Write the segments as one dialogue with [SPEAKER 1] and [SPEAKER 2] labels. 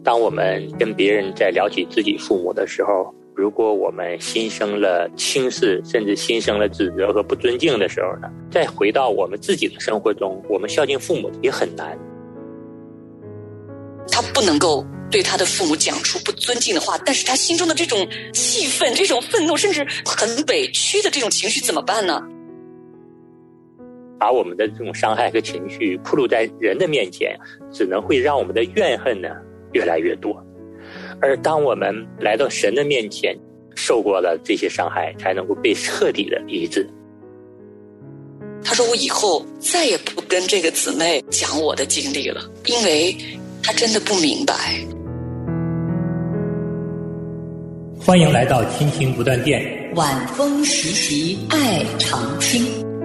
[SPEAKER 1] 当我们跟别人在聊起自己父母的时候，如果我们心生了轻视，甚至心生了指责和不尊敬的时候呢，再回到我们自己的生活中，我们孝敬父母也很难。
[SPEAKER 2] 他不能够对他的父母讲出不尊敬的话，但是他心中的这种气愤、这种愤怒，甚至很委屈的这种情绪怎么办呢？
[SPEAKER 1] 把我们的这种伤害和情绪暴露在人的面前，只能会让我们的怨恨呢越来越多。而当我们来到神的面前，受过了这些伤害，才能够被彻底的医治。
[SPEAKER 2] 他说我以后再也不跟这个姊妹讲我的经历了，因为他真的不明白。
[SPEAKER 1] 欢迎来到亲情不断电，
[SPEAKER 2] 晚风习习，爱常青。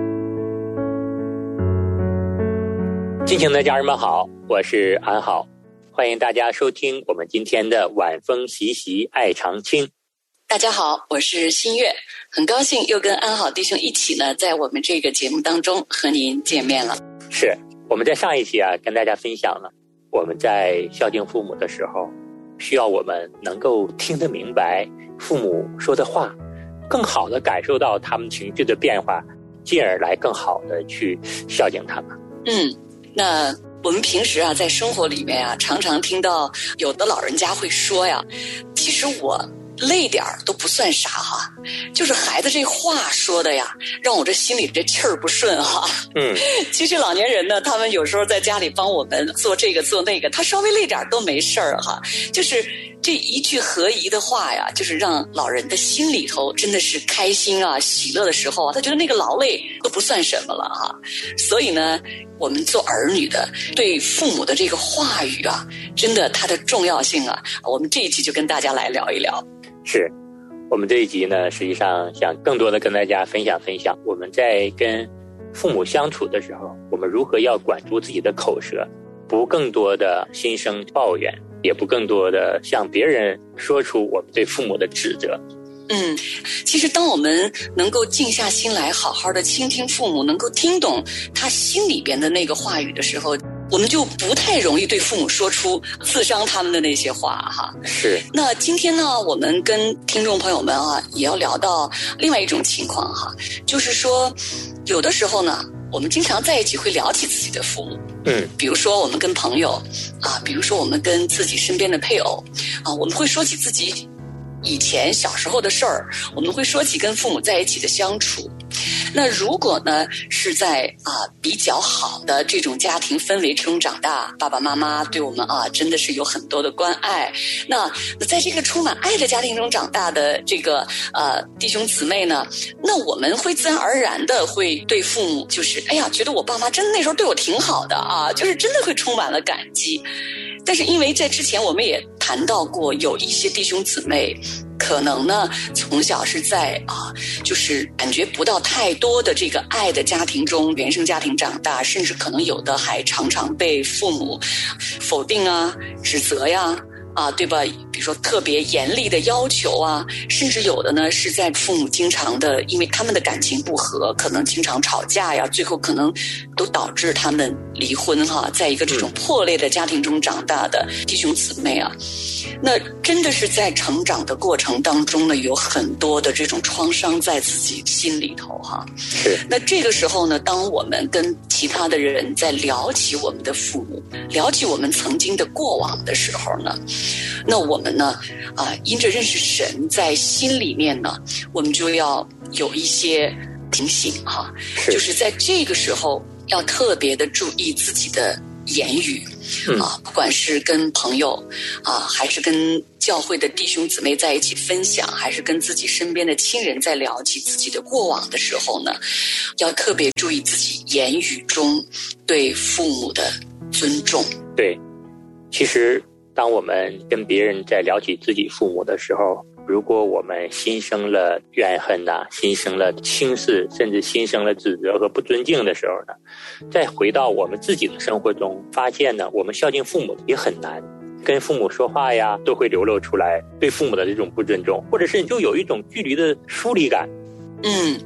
[SPEAKER 1] 亲情的家人们好，我是安好，欢迎大家收听我们今天的晚风习习，爱常青。
[SPEAKER 2] 大家好，我是新月，很高兴又跟安好弟兄一起呢，在我们这个节目当中和您见面了。
[SPEAKER 1] 是，我们在上一期跟大家分享了我们在孝敬父母的时候，需要我们能够听得明白父母说的话，更好的感受到他们情绪的变化，进而来更好的去孝敬他们。
[SPEAKER 2] 那我们平时在生活里面常常听到有的老人家会说其实我累点儿都不算啥哈，就是孩子这话说的让我这心里这气儿不顺哈。其实老年人呢，他们有时候在家里帮我们做这个做那个，他稍微累点儿都没事儿哈。就是这一句合宜的话就是让老人的心里头真的是开心喜乐的时候他觉得那个劳累都不算什么了哈。所以呢，我们做儿女的对父母的这个话语真的它的重要性我们这一期就跟大家来聊一聊。
[SPEAKER 1] 是，我们这一集呢，实际上想更多的跟大家分享我们在跟父母相处的时候，我们如何要管住自己的口舌，不更多的心生抱怨，也不更多的向别人说出我们对父母的指责。
[SPEAKER 2] 其实当我们能够静下心来好好的倾听父母，能够听懂他心里边的那个话语的时候，我们就不太容易对父母说出刺伤他们的那些话哈。
[SPEAKER 1] 是。
[SPEAKER 2] 那今天呢，我们跟听众朋友们也要聊到另外一种情况哈，就是说有的时候呢，我们经常在一起会聊起自己的父母。比如说我们跟朋友比如说我们跟自己身边的配偶我们会说起自己以前小时候的事儿，我们会说起跟父母在一起的相处。那如果呢是在比较好的这种家庭氛围中长大，爸爸妈妈对我们真的是有很多的关爱。那在这个充满爱的家庭中长大的这个弟兄姊妹呢，那我们会自然而然的会对父母就是觉得我爸妈真的那时候对我挺好的就是真的会充满了感激。但是因为在之前我们也谈到过，有一些弟兄姊妹可能呢从小是在就是感觉不到太多的这个爱的家庭中，原生家庭长大，甚至可能有的还常常被父母否定指责对吧？比如说特别严厉的要求甚至有的呢是在父母经常的因为他们的感情不和，可能经常吵架最后可能都导致他们离婚在一个这种破裂的家庭中长大的弟兄姊妹那真的是在成长的过程当中呢，有很多的这种创伤在自己心里头
[SPEAKER 1] 是。
[SPEAKER 2] 那这个时候呢，当我们跟其他的人在聊起我们的父母，聊起我们曾经的过往的时候呢，那我们呢因着认识神，在心里面呢，我们就要有一些警醒就是在这个时候要特别的注意自己的言语不管是跟朋友还是跟教会的弟兄姊妹在一起分享，还是跟自己身边的亲人在聊起自己的过往的时候呢，要特别注意自己言语中对父母的尊重。
[SPEAKER 1] 对，其实当我们跟别人在聊起自己父母的时候，如果我们心生了怨恨心生了轻视，甚至心生了指责和不尊敬的时候呢，再回到我们自己的生活中，发现呢，我们孝敬父母也很难，跟父母说话都会流露出来对父母的这种不尊重，或者是就有一种距离的疏离感。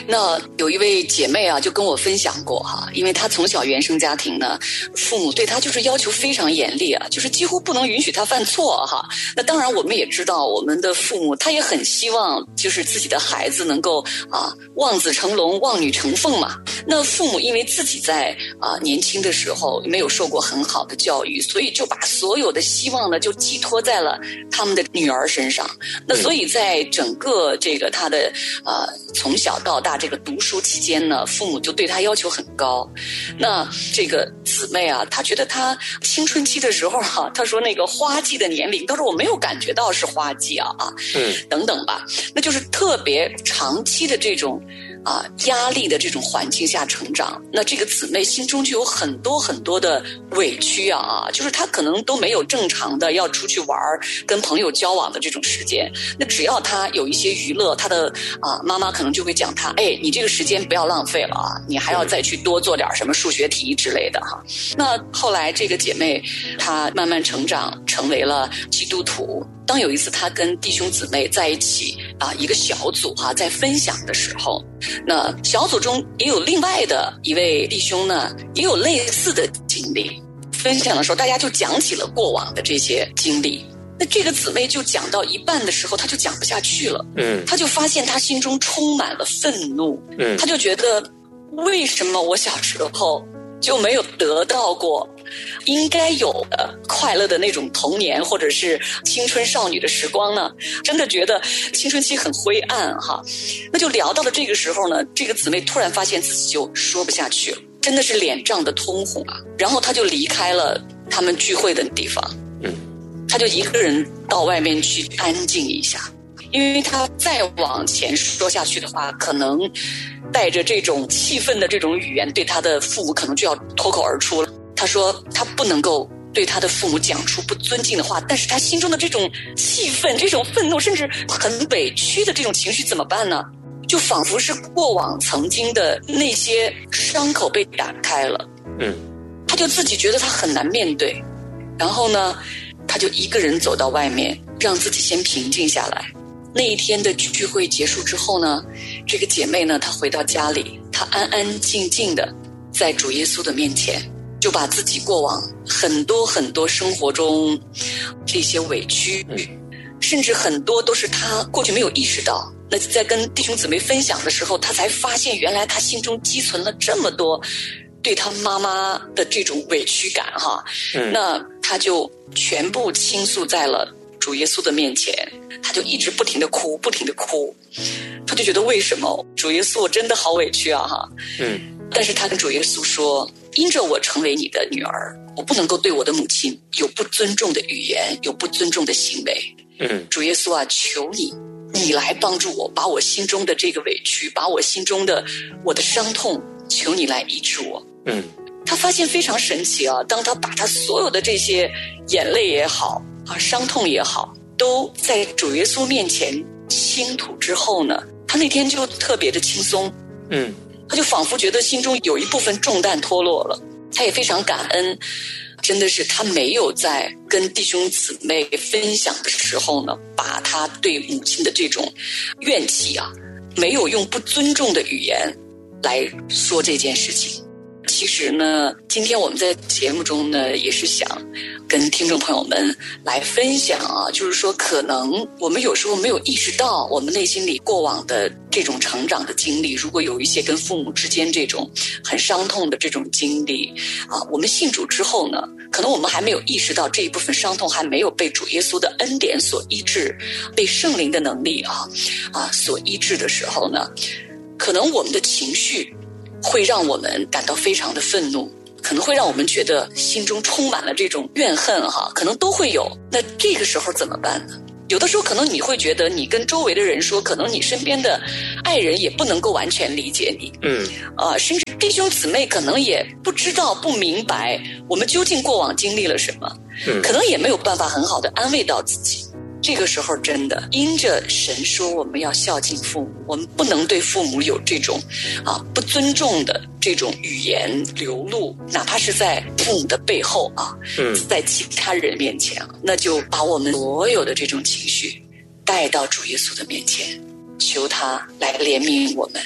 [SPEAKER 2] 那有一位姐妹啊，就跟我分享过哈，因为她从小原生家庭呢，父母对她就是要求非常严厉啊，就是几乎不能允许她犯错哈。那当然我们也知道，我们的父母他也很希望就是自己的孩子能够望子成龙、望女成凤嘛。那父母因为自己在年轻的时候没有受过很好的教育，所以就把所有的希望呢就寄托在了他们的女儿身上。那所以在整个这个他的从小到大这个读书期间呢，父母就对他要求很高。那这个姊妹啊，她觉得她青春期的时候她说那个花季的年龄，她说我没有感觉到是花季等等吧，那就是特别长期的这种压力的这种环境下成长，那这个姊妹心中就有很多很多的委屈就是她可能都没有正常的要出去玩跟朋友交往的这种时间。那只要她有一些娱乐，她的妈妈可能就会讲她，你这个时间不要浪费了你还要再去多做点什么数学题之类的那后来这个姐妹她慢慢成长，成为了基督徒。当有一次她跟弟兄姊妹在一起一个小组在分享的时候，那小组中也有另外的一位弟兄呢，也有类似的经历。分享的时候大家就讲起了过往的这些经历，那这个姊妹就讲到一半的时候她就讲不下去了，她就发现她心中充满了愤怒，她就觉得为什么我小时候就没有得到过应该有的快乐的那种童年或者是青春少女的时光呢？真的觉得青春期很灰暗那就聊到了这个时候呢，这个姊妹突然发现自己就说不下去了，真的是脸涨得通红然后她就离开了他们聚会的地方，她就一个人到外面去安静一下，因为她再往前说下去的话，可能带着这种气愤的这种语言对她的父母可能就要脱口而出了。她说她不能够对她的父母讲出不尊敬的话，但是她心中的这种气愤、这种愤怒甚至很委屈的这种情绪怎么办呢？就仿佛是过往曾经的那些伤口被打开了，她就自己觉得她很难面对，然后呢她就一个人走到外面，让自己先平静下来。那一天的聚会结束之后呢，这个姐妹呢她回到家里，她安安静静的在主耶稣的面前，就把自己过往很多很多生活中这些委屈，甚至很多都是她过去没有意识到，那在跟弟兄姊妹分享的时候，她才发现原来她心中积存了这么多对她妈妈的这种委屈感那她就全部倾诉在了主耶稣的面前，她就一直不停地哭，不停地哭。她就觉得为什么主耶稣我真的好委屈但是她跟主耶稣说，因着我成为你的女儿，我不能够对我的母亲有不尊重的语言，有不尊重的行为。主耶稣求你来帮助我，把我心中的这个委屈，把我心中的我的伤痛，求你来医治我。他发现非常神奇当他把他所有的这些眼泪也好伤痛也好，都在主耶稣面前倾吐之后呢，他那天就特别的轻松。他就仿佛觉得心中有一部分重担脱落了。他也非常感恩，真的是他没有在跟弟兄姊妹分享的时候呢，把他对母亲的这种怨气没有用不尊重的语言来说这件事情。其实呢，今天我们在节目中呢，也是想跟听众朋友们来分享就是说可能我们有时候没有意识到我们内心里过往的这种成长的经历，如果有一些跟父母之间这种很伤痛的这种经历我们信主之后呢，可能我们还没有意识到这一部分伤痛还没有被主耶稣的恩典所医治，被圣灵的能力所医治的时候呢，可能我们的情绪会让我们感到非常的愤怒，可能会让我们觉得心中充满了这种怨恨可能都会有。那这个时候怎么办呢？有的时候可能你会觉得你跟周围的人说，可能你身边的爱人也不能够完全理解你，甚至弟兄姊妹可能也不知道不明白我们究竟过往经历了什么，可能也没有办法很好的安慰到自己。这个时候真的因着神说我们要孝敬父母，我们不能对父母有这种不尊重的这种语言流露，哪怕是在父母的背后在其他人面前那就把我们所有的这种情绪带到主耶稣的面前，求他来怜悯我们，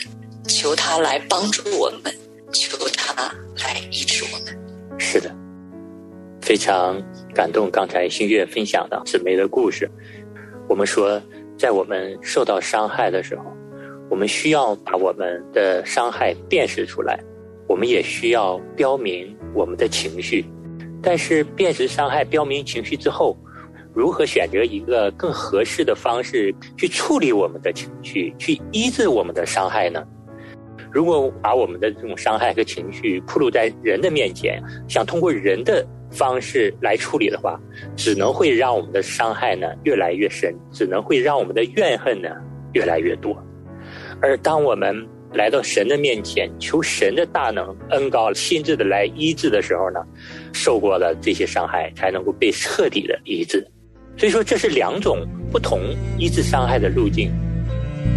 [SPEAKER 2] 求他来帮助我们，求他来医治我们。
[SPEAKER 1] 是的，非常感动刚才新月分享的姊妹的故事。我们说在我们受到伤害的时候，我们需要把我们的伤害辨识出来，我们也需要标明我们的情绪。但是辨识伤害标明情绪之后，如何选择一个更合适的方式去处理我们的情绪，去医治我们的伤害呢？如果把我们的这种伤害和情绪暴露在人的面前，想通过人的方式来处理的话，只能会让我们的伤害呢越来越深，只能会让我们的怨恨呢越来越多。而当我们来到神的面前，求神的大能恩膏亲自的来医治的时候呢，受过了这些伤害才能够被彻底的医治。所以说这是两种不同医治伤害的路径。